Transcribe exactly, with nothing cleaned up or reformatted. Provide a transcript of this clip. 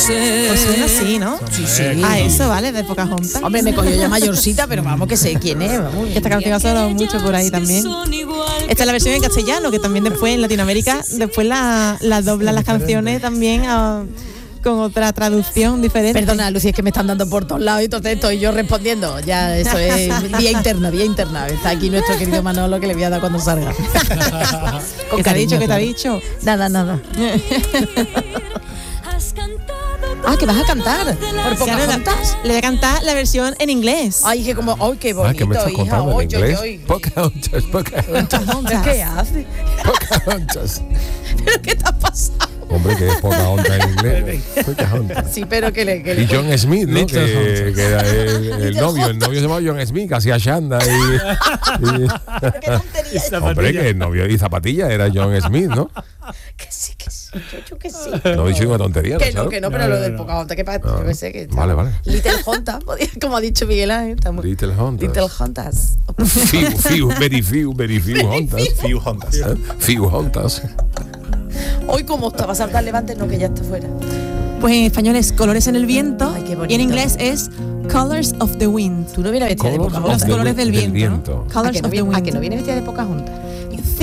sé. Pues suena así, ¿no? Sí, sí. A eso, ¿vale? De Pocahontas. Hombre, me cogió ya mayorcita, pero vamos que sé quién es. Vamos. Esta canción ha sonado mucho por ahí también. Esta es la versión en castellano, que también después en Latinoamérica, después la, la doblan las canciones también a, con otra traducción diferente. Perdona, Lucía, es que me están dando por todos lados y entonces estoy yo respondiendo. Ya, eso es vía interna, vía interna. Está aquí nuestro querido Manolo, que le voy a dar cuando salga. Con ¿Qué te ha cariño, dicho? ¿Qué te ha claro. dicho? Nada, nada. Ah, que vas a cantar por Pocahontas. Le voy a cantar la versión en inglés. Ay, que como, ay, qué bonito, Ah, ¿qué me estás hija. contando Oy, en oy, inglés? oy. Pocahontas, Pocahontas, ¿Qué hace? Pocahontas. ¿Pero qué te ha pasado? Hombre, que es Pocahontas en inglés. Pocahontas. Sí, pero que le... Que le Y John Smith, ¿no? Little Que, Hunter. que era el, el novio. El novio se llamaba John Smith, que hacía Shanda. Y, y- qué tontería. hombre, que el novio y zapatilla era John Smith, ¿no? Que sí, que sí. Yo, yo que sí. No he dicho una tontería, Que no, ¿sabes? que no, pero No, lo no, del no. Pocahontas, que pasa, Ah, yo que sé que está- vale, vale. Little Hontas, podía- como ha dicho Miguel Ángel. está muy- Little Hontas. Little Hontas. Few, few, very few, very few Hontas. Few Hontas. ¿Eh? Few Hontas. Hoy como está, vas a saltar levante, no, que ya está fuera. Pues en español es Colores en el viento. Ay, qué bonito. Y en inglés es Colors of the Wind. Tú no vienes vestida de Colors Pocahontas. Los of colores del del viento. viento. ¿no? ¿A Colors que no of the viene- ¿A Wind. que no viene vestida de Pocahontas?